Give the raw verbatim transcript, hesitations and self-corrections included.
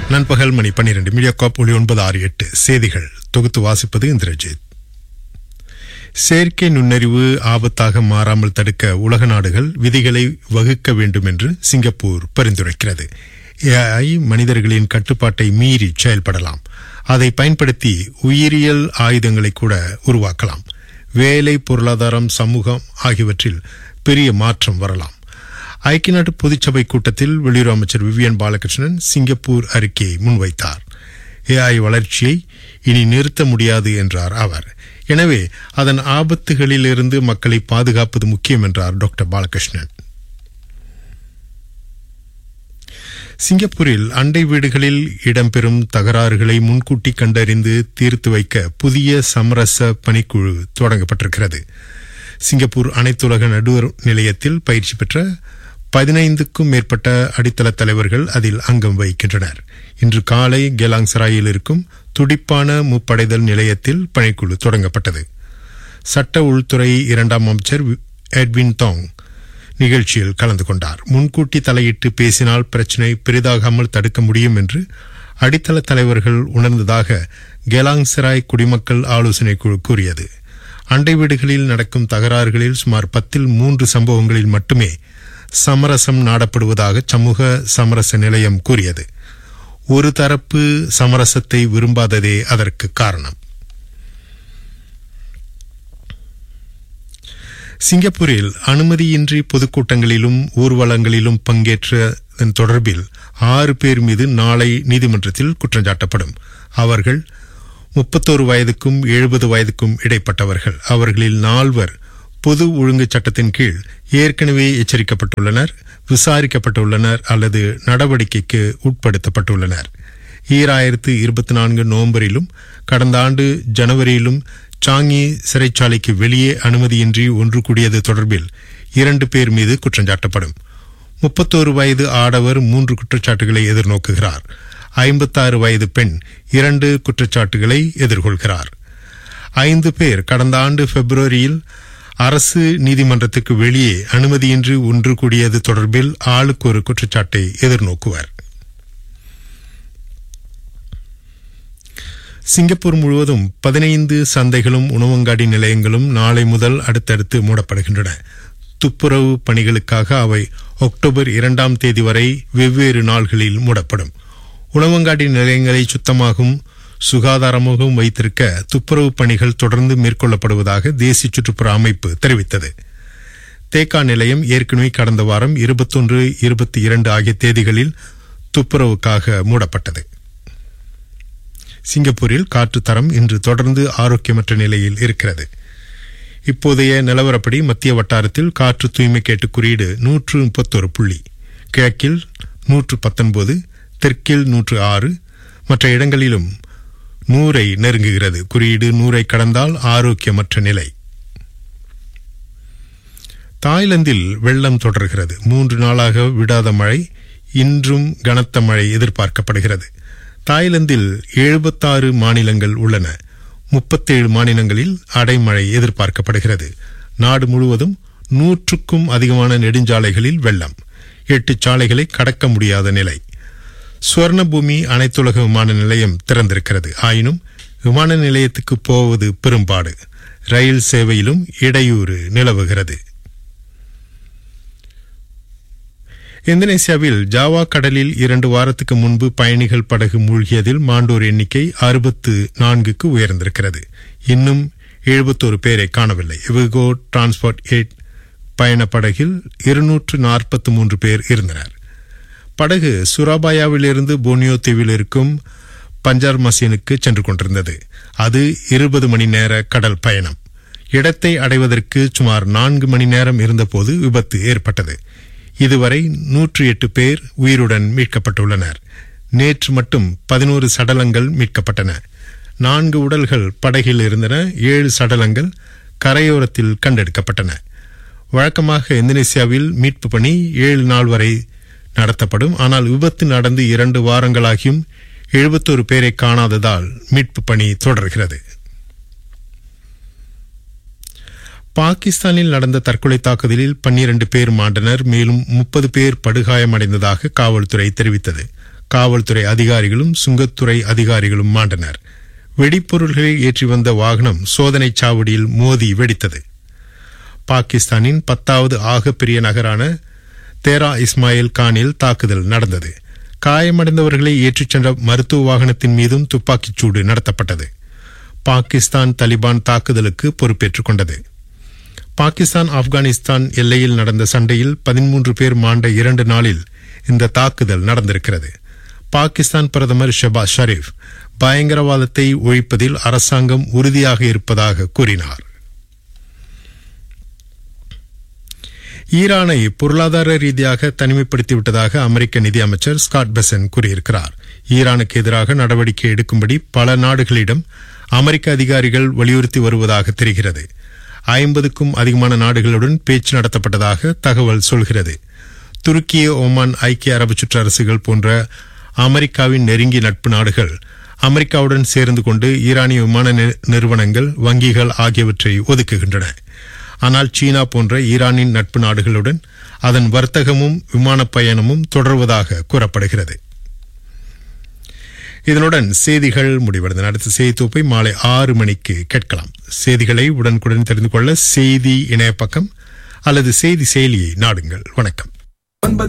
நண்பகல் மணி பன்னிரண்டு மீடியாகாப் ஒளி ஒன்பது ஆறு எட்டு செய்திகள் தொகுத்து வாசிப்பது இந்திரஜித். செயற்கை நுண்ணறிவு ஆபத்தாக மாறாமல் தடுக்க உலக நாடுகள் விதிகளை வகுக்க வேண்டும் என்று சிங்கப்பூர் பரிந்துரைக்கிறது. ஏஐ மனிதர்களின் கட்டுப்பாட்டை மீறி செயல்படலாம். அதை பயன்படுத்தி உயிரியல் ஆயுதங்களை கூட உருவாக்கலாம். வேலை, பொருளாதாரம், சமூகம் ஆகியவற்றில் பெரிய மாற்றம் வரலாம். ஐக்கிய நாட்டு பொதுச்சபை கூட்டத்தில் வெளியுறவு அமைச்சர் விவியன் பாலகிருஷ்ணன் சிங்கப்பூர் அறிக்கையை முன்வைத்தார். ஏஐ வளர்ச்சியை இனி நிறுத்த முடியாது என்றார் அவர். எனவே அதன் ஆபத்துகளிலிருந்து மக்களை பாதுகாப்பது முக்கியம் என்றார் டாக்டர் பாலகிருஷ்ணன். சிங்கப்பூரில் அண்டை வீடுகளில் இடம்பெறும் தகராறுகளை முன்கூட்டி கண்டறிந்து தீர்த்து வைக்க புதிய சமரச பணிக்குழு தொடங்கப்பட்டிருக்கிறது. சிங்கப்பூர் அனைத்துலக நடுவர் நிலையத்தில் பயிற்சி பெற்ற பதினைந்துக்கும் மேற்பட்ட அடித்தள தலைவர்கள் அதில் அங்கம் வகிக்கின்றனர். இன்று காலை கெலாங் சராயில் இருக்கும் துடிப்பான முப்படைதல் நிலையத்தில் பணிக்குழு தொடங்கப்பட்டது. சட்ட உள்துறை இரண்டாம் அமைச்சர் எட்வின் தாங் நிகழ்ச்சியில் கலந்து கொண்டார். முன்கூட்டி தலையிட்டு பேசினால் பிரச்சினை பெரிதாகாமல் தடுக்க முடியும் என்று அடித்தள தலைவர்கள் உணர்ந்ததாக கெலாங் சராய் குடிமக்கள் ஆலோசனை குழு கூறியது. அண்டை வீடுகளில் நடக்கும் தகராறுகளில் சுமார் பத்தில் மூன்று சம்பவங்களில் மட்டுமே சமரசம் நாடப்படுவதாக சமூக சமரச நிலையம் கூறியது. ஒரு தரப்பு சமரசத்தை விரும்பாததே அதற்கு காரணம். சிங்கப்பூரில் அனுமதியின்றி பொதுக்கூட்டங்களிலும் ஊர்வலங்களிலும் பங்கேற்றதன் தொடர்பில் ஆறு பேர் மீது நாளை நீதிமன்றத்தில் குற்றஞ்சாட்டப்படும். அவர்கள் முப்பத்தோரு வயதுக்கும் எழுபது வயதுக்கும் இடைப்பட்டவர்கள். அவர்களில் நால்வர் பொது ஒழுங்கு சட்டத்தின் கீழ் ஏற்கனவே எச்சரிக்கப்பட்டுள்ளனர், விசாரிக்கப்பட்டுள்ளனர் அல்லது நடவடிக்கைக்கு உட்படுத்தப்பட்டுள்ளனர். ஈராயிரத்து இருபத்தி நான்கு நவம்பரிலும் கடந்த ஆண்டு ஜனவரியிலும் சாங்கி சிறைச்சாலைக்கு வெளியே அனுமதியின்றி ஒன்று கூடியது தொடர்பில் இரண்டு பேர் மீது குற்றஞ்சாட்டப்படும். முப்பத்தோரு வயது ஆடவர் மூன்று குற்றச்சாட்டுகளை எதிர்நோக்குகிறார். ஐம்பத்தாறு வயது பெண் இரண்டு குற்றச்சாட்டுகளை எதிர்கொள்கிறார். ஐந்து பேர் கடந்த ஆண்டு பிப்ரவரியில் அரசு நீதிமன்றத்துக்கு வெளியே அனுமதியின்றி ஒன்று கூடியது தொடர்பில் ஆளுக்கு ஒரு குற்றச்சாட்டை எதிர்நோக்குவர். சிங்கப்பூர் முழுவதும் பதினைந்து சந்தைகளும் உணவங்காடி நிலையங்களும் நாளை முதல் அடுத்தடுத்து மூடப்படுகின்றன. துப்புரவு பணிகளுக்காக அவை அக்டோபர் இரண்டாம் தேதி வரை வெவ்வேறு நாள்களில் மூடப்படும். உணவங்காடி நிலையங்களை சுத்தமாகவும் சுகாதாரமாகவும் வைத்திருக்க துப்புரவு பணிகள் தொடர்ந்து மேற்கொள்ளப்படுவதாக தேசிய சுற்றுப்புற அமைப்பு தெரிவித்தது. தேக்கா நிலையம் ஏற்கனவே கடந்த வாரம் இருபத்தொன்று இருபத்தி இரண்டு ஆகிய தேதிகளில் துப்புரவுக்காக மூடப்பட்டது. சிங்கப்பூரில் காற்று தரம் இன்று தொடர்ந்து ஆரோக்கியமற்ற நிலையில் இருக்கிறது. இப்போதைய நிலவரப்படி மத்திய வட்டாரத்தில் காற்று தூய்மை கேட்டு குறியீடு நூற்று முப்பத்தொரு புள்ளி, கிழக்கில் நூற்று பத்தொன்பது, தெற்கில் நூற்று ஆறு, மற்ற இடங்களிலும் நூறை நெருங்குகிறது. குறியீடு நூறை கடந்தால் ஆரோக்கியமற்ற நிலை. தாய்லாந்தில் வெள்ளம் தொடர்கிறது. மூன்று நாளாக விடாத மழை, இன்றும் கனத்த மழை எதிர்பார்க்கப்படுகிறது. தாய்லாந்தில் எழுபத்தாறு மாநிலங்கள் உள்ளன. முப்பத்தேழு மாநிலங்களில் அடைமழை எதிர்பார்க்கப்படுகிறது. நாடு முழுவதும் நூற்றுக்கும் அதிகமான நெடுஞ்சாலைகளில் வெள்ளம், எட்டு சாலைகளை கடக்க முடியாத நிலை. சுவர்ணபூமி அனைத்துலக விமான நிலையம் திறந்திருக்கிறது. ஆயினும் விமான நிலையத்துக்கு போவது பெரும்பாடு. ரயில் சேவையிலும் இடையூறு நிலவுகிறது. இந்தோனேசியாவில் ஜாவா கடலில் இரண்டு வாரத்துக்கு முன்பு பயணிகள் படகு மூழ்கியதில் மாண்டோர் எண்ணிக்கை அறுபத்து நான்குக்கு உயர்ந்திருக்கிறது. இன்னும் எழுபத்தோரு பேரை காணவில்லை. எவிகோ டிரான்ஸ்போர்ட் எயிட் பயண படகில் இருநூற்று நாற்பத்தி மூன்று பேர் இருந்தனர். படகு சுராபாயாவிலிருந்து போனியோ தீவில் இருக்கும் பஞ்சார் மசீனுக்கு சென்று கொண்டிருந்தது. அது இருபது மணி நேர கடல் பயணம். இடத்தை அடைவதற்கு சுமார் நான்கு மணி நேரம் இருந்தபோது விபத்து ஏற்பட்டது. இதுவரை நூற்றி எட்டு பேர் உயிருடன் மீட்கப்பட்டுள்ளனர். நேற்று மட்டும் பதினோரு சடலங்கள் மீட்கப்பட்டன. நான்கு உடல்கள் படகில் இருந்தன. ஏழு சடலங்கள் கரையோரத்தில் கண்டெடுக்கப்பட்டன. வழக்கமாக இந்தோனேசியாவில் மீட்பு பணி ஏழு நாள் வரை நடத்தப்படும். ஆனால் விபத்து நடந்து இரண்டு வாரங்களாகியும் எழுபத்தோரு பேரை காணாததால் மீட்பு பணி தொடர்கிறது. பாகிஸ்தானில் நடந்த தற்கொலை தாக்குதலில் பன்னிரண்டு பேர் மாண்டனர். மேலும் முப்பது பேர் படுகாயமடைந்ததாக காவல்துறை தெரிவித்தது. காவல்துறை அதிகாரிகளும் சுங்கத்துறை அதிகாரிகளும் மாண்டனர். வெடிப்பொருள்களை ஏற்றி வந்த வாகனம் சோதனை சாவடியில் மோதி வெடித்தது. பாகிஸ்தானின் பத்தாவது ஆகப்பெரிய நகரான தேரா இஸ்மாயில் கானில் தாக்குதல் நடந்தது. காயமடைந்தவர்களை ஏற்றிச் சென்ற மருத்துவ வாகனத்தின் மீதும் துப்பாக்கிச்சூடு நடத்தப்பட்டது. பாகிஸ்தான் தலிபான் தாக்குதலுக்கு பொறுப்பேற்றுக் கொண்டது. பாகிஸ்தான் ஆப்கானிஸ்தான் எல்லையில் நடந்த சண்டையில் பதிமூன்று பேர் மாண்ட இரண்டு நாளில் இந்த தாக்குதல் நடந்திருக்கிறது. பாகிஸ்தான் பிரதமர் ஷெபாஸ் ஷரீப் பயங்கரவாதத்தை ஒழிப்பதில் அரசாங்கம் உறுதியாக இருப்பதாக கூறினார். ஈரானை பொருளாதார ரீதியாக தனிமைப்படுத்திவிட்டதாக அமெரிக்க நிதியமைச்சர் ஸ்காட் பெசன் கூறியிருக்கிறார். ஈரானுக்கு எதிராக நடவடிக்கை எடுக்கும்படி பல நாடுகளிடம் அமெரிக்க அதிகாரிகள் வலியுறுத்தி வருவதாக தெரிகிறது. ஐம்பதுக்கும் அதிகமான நாடுகளுடன் பேச்சு நடத்தப்பட்டதாக தகவல் சொல்கிறது. துருக்கிய, ஓமான், ஐக்கிய அரபு சிற்றரசுகள் போன்ற அமெரிக்காவின் நெருங்கிய நட்பு நாடுகள் அமெரிக்காவுடன் சேர்ந்து கொண்டு ஈரானிய விமான நிறுவனங்கள், வங்கிகள் ஆகியவற்றை ஒதுக்குகின்றன. ஆனால் சீனா போன்ற ஈரானின் நட்பு நாடுகளுடன் அதன் வர்த்தகமும் விமான பயணமும் தொடர்வதாக கூறப்படுகிறது. இதனுடன் செய்திகள் முடிவடைந்தன. அடுத்த செய்தி தொகுப்பை மாலை ஆறு மணிக்கு கேட்கலாம். செய்திகளை உடனுக்குடன் தெரிந்து கொள்ள செய்தி இணைய பக்கம் அல்லது செய்தி செயலியை நாடுங்கள். வணக்கம்.